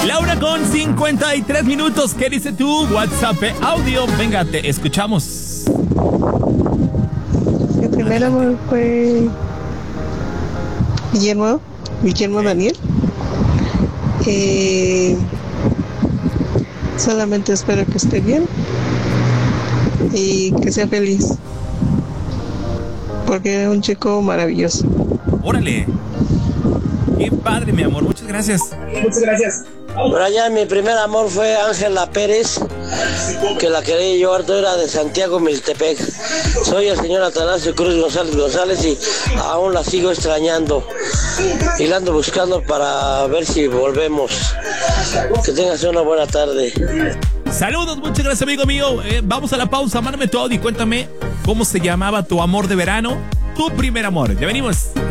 Laura con 53 minutos. ¿Qué dice tú? WhatsApp audio. Venga, te escuchamos. Mi primer amor fue Guillermo Daniel. Solamente espero que esté bien y que sea feliz, porque es un chico maravilloso. Órale. Qué padre, mi amor. Muchas gracias. Brian, mi primer amor fue Ángela Pérez, que la quería yo harto, era de Santiago Miltepec. Soy el señor Atanasio Cruz González y aún la sigo extrañando y la ando buscando para ver si volvemos. Que tengas una buena tarde. Saludos, muchas gracias, amigo mío. Vamos a la pausa. Mándame tu audio y cuéntame cómo se llamaba tu amor de verano, tu primer amor. Ya venimos.